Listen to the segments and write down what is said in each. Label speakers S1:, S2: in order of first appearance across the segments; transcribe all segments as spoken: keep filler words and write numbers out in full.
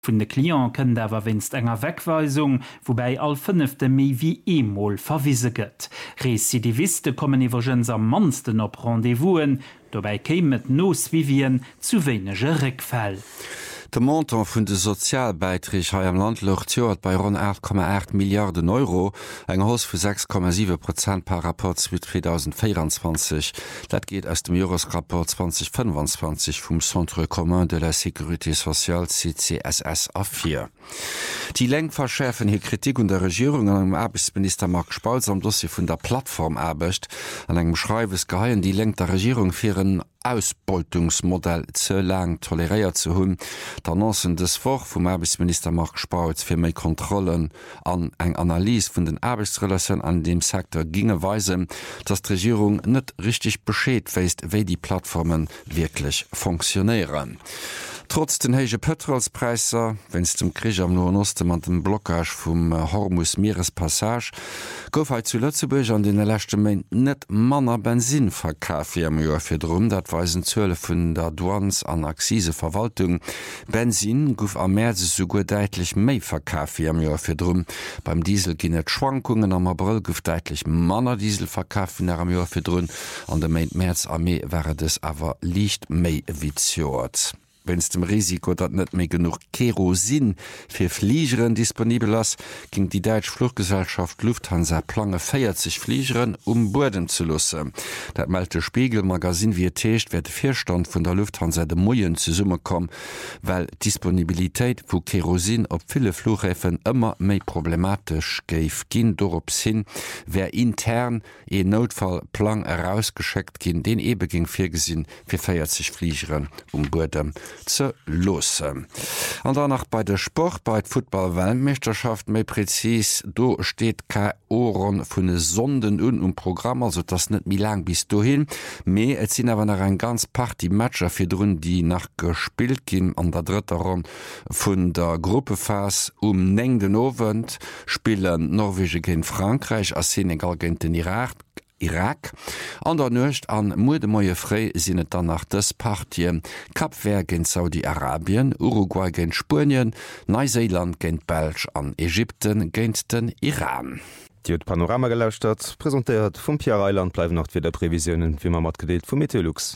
S1: Von de Klient können dawer winst enger Wegweisung, wobei all fünfte méi wie emol verwiese gëtt. Recidiviste kommen iwwergens am mansten op Rendezvousen, dabei kämet Nosvivien zu wenige Rückfall.
S2: De Montant vun de Sozialbeitrich ha am Land locht bei rund acht Komma acht Milliarden Euro, eng Haus vu sechs Komma sieben Prozent par rapport zu zweitausendvierundzwanzig. Dat geht aus dem Jahresrapport zwanzig fünfundzwanzig vum Centre Commun de la Sécurité Sociale C C S S A vier. Die Lenk verschärfen hier Kritik und der Regierung an dem Arbeitsminister Mark Spalz am Dossier vun der Plattform erbecht, an engem Schreiwes geheien die Lenk der Regierung fir een Ausbeutungsmodell ze lang toleréiert zu hunn. D'Annoncen des Vor vum Arbeitsminister Mark Spalz fir méi Kontrollen an eng Analyse vun den Arbeitsrelationen an dem Sektor ginge weisen, dass die Regierung net richtig Bescheid weist, wéi die Plattformen wirklich funktionieren. Trotz den hege Petrolspreiser, wenns zum Krieg am Nahen Osten an dem Blockage vum Hormus Meerespassage, gouf zu Lützeburg an den letzten Monaten net manner Benzin verkauft am Jahr fir drum, dat weisen Zölle vun der Douanes an Akziseverwaltung. Benzin gouf am März sogar deutlich méi verkauft am Jahr fir drum. Beim Diesel ginn et Schwankungen, am April gouf deutlich manner Diesel verkauft am Jahr fir drum. An dem Monat März am Mai wäret es awer liicht méi wie zjort. Wenns dem Risiko dat net méi genug Kerosin fir Fliegeren disponibel ass, ging die Deutsch Fluggesellschaft Lufthansa plange vierzig Fliegeren um Boden zu lusse. Dat meldete Spiegelmagasin wie techt werd Vierstand vun der Lufthansa de Moien zu Summe kom, weil Disponibilitéit vu Kerosin op viele Flughäfen immer méi problematisch geif ginn dorop sinn, wer intern e Notfallplan herausgeschickt gin, den ebe ging firgesinn fir vierzig Fliegeren um Boden ze losse. An danach bei der Sport bei Football-Weltmeisterschaft méi präzis, do steht ka Ohren vun de Sonden un um Programm, also das net mi lang bis dohin. Me et sinn awer nach ein ganz paar die Matscher fir run, die nach gespielt gin an der dritter Runde vun der Gruppephase um nengden Ovent spielen Norwegen gegen Frankreich, as Senegal gegen den Irak. Irak. An der Nøcht an Mude Moie Fré sinnet dann nach des Partien Kapver gen Saudi-Arabien, Uruguay gen Spurien, Neuseeland gen Belg an Ägypten géint den Iran.
S3: Die hat Panorama gelauscht hat, präsentiert vum Pierre Eiland bleiben noch wieder Prävisionen, wie man mat gedeelt vum Meteorlux.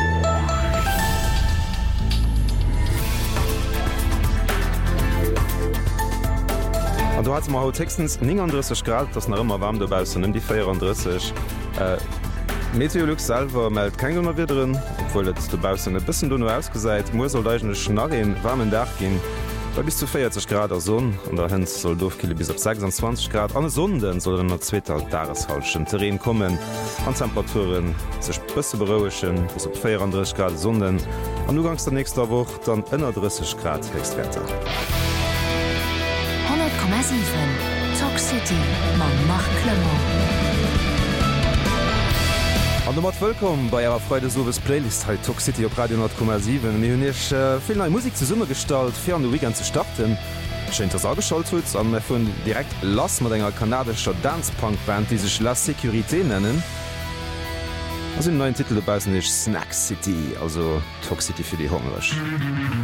S3: Und du hast mal haut textens neununddreißig Grad, das noch immer warm dabei ist, und nimm die vierunddreißig. Äh, Meteorlux selber meldet kein Gummer wieder drin, obwohl das du baust ein bisschen du nur ausgeseit, muss soll euch eine Schnarre in warmen Dach gehen. Bei bis zu vierzig Grad der Sonne und der Hinz soll durchkille bis auf sechsundzwanzig Grad. An der Sonne soll in der zweiten Tageshalschen Terrain kommen. An Temperaturen sich bisschen beruhigen, bis auf vierunddreißig Grad Sonne. Am Anfang der nächsten Woche dann einunddreißig Grad Höchstwetter.
S4: hundert Komma sieben Talk City man macht Clement.
S3: Und damit willkommen bei ihrer Freude Soves Playlist halt Talk City auf Radio hundert Komma sieben. Wir haben hier äh, viel neue Musik zur Summe gestaltet, für den Weekend zu starten. Schön, dass ihr angeschaut habt. Und wir fangen direkt los mit einer kanadischen Dance-Punk-Band, die sich La Sécurité nennen. Also im neuen Titel dabei ist Snack City, also Talk City für die Hungrig.